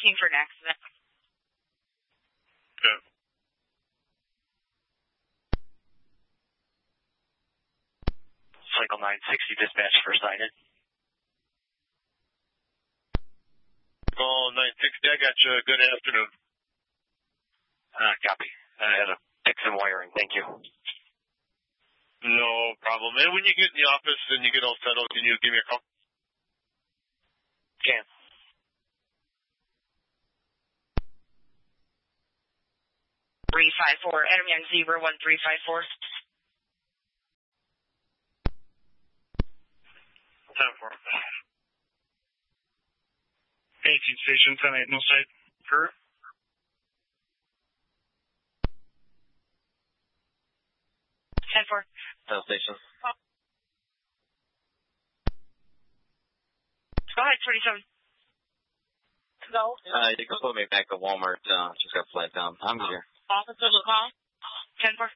checking for an accident. Okay. Cycle 960 dispatch for sighted. Call 960, I got you. Good afternoon. Copy. I had to fix some wiring. Thank you. No problem. And when you get in the office and you get all settled, can you give me a call? Can. Adam Young Zebra 1354. 10-4. 18 station, 10-8, no site. Sure. 10-4. No station. Go ahead, 27. Go. You can put me back at Walmart. Just got flat down. I'm here. Officer LeCon. 10-4.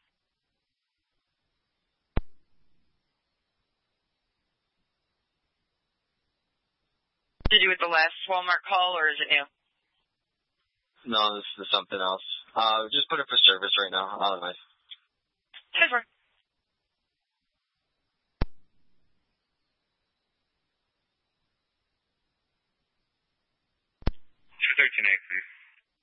Did you with the last Walmart call, or is it new? No, this is something else. Just put it for service right now. Otherwise. 10-4. 213A, please.